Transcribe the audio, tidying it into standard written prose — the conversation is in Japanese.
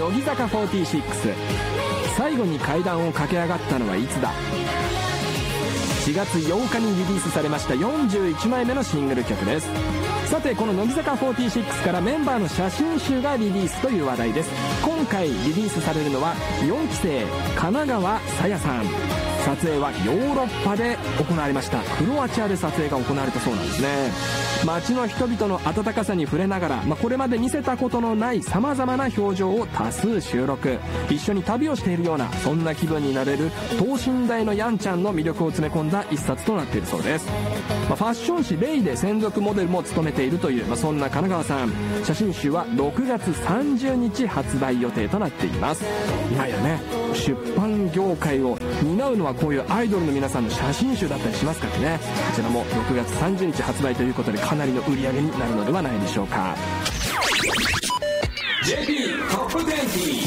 乃木坂46。最後に階段を駆け上がったのはいつだ。4月8日にリリースされました41枚目のシングル曲です。さてこの乃木坂46からメンバーの写真集がリリースという話題です。今回リリースされるのは4期生神奈川紗耶さん。撮影はヨーロッパで行われました。クロアチアで撮影が行われたそうなんですね。街の人々の温かさに触れながら、これまで見せたことのない様々な表情を多数収録。一緒に旅をしているような、そんな気分になれる等身大のヤンちゃんの魅力を詰め込んだ一冊となっているそうです。ファッション誌レイで専属モデルも務めているという、そんな神奈川さん。写真集は6月30日発売予定となっています。今やね、出版業界を担うのはこういうアイドルの皆さんの写真集だったりしますからね。こちらも6月30日発売ということでかなりの売り上げになるのではないでしょうか。 JP トップ20